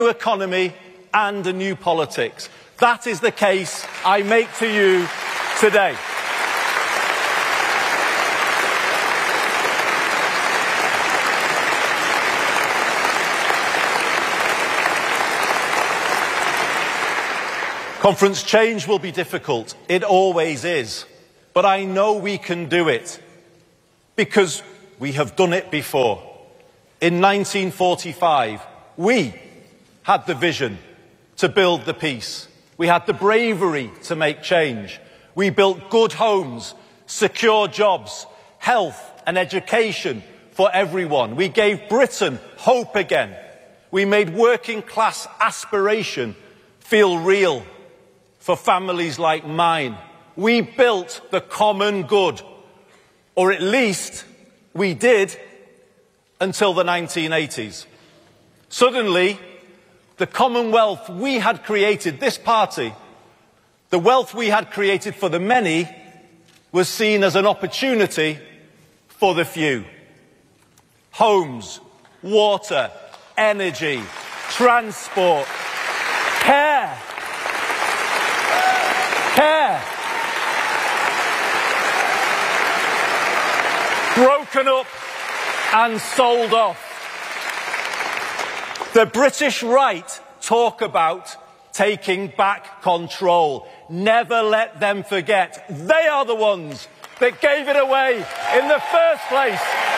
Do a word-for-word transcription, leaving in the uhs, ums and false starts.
economy and a new politics. That is the case I make to you today. Conference change will be difficult. It always is. But I know we can do it because we have done it before. In nineteen forty-five, we had the vision to build the peace. We had the bravery to make change. We built good homes, secure jobs, health and education for everyone. We gave Britain hope again. We made working class aspiration feel real for families like mine. We built the common good, or at least we did until the nineteen eighties. Suddenly, the commonwealth we had created, this party, the wealth we had created for the many, was seen as an opportunity for the few. Homes, water, energy, transport, care, care, broken up and sold off. The British right talk about taking back control. Never let them forget they are the ones that gave it away in the first place.